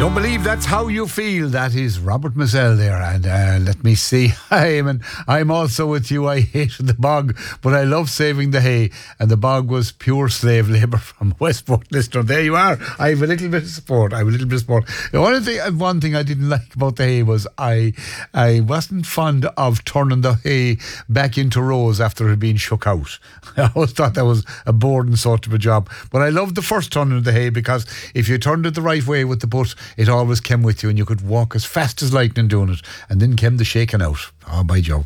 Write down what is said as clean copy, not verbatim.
Don't believe that's how you feel. That is Robert Mazel there. And let me see. I'm also with you. I hated the bog, but I love saving the hay. And the bog was pure slave labour from Westport listener. There you are. I have a little bit of support. The one thing I didn't like about the hay was I wasn't fond of turning the hay back into rows after it had been shook out. I always thought that was a boring sort of a job. But I loved the first turning of the hay, because if you turned it the right way with the butt, it always came with you and you could walk as fast as lightning doing it. And then came the shaking out. Oh, by Joe.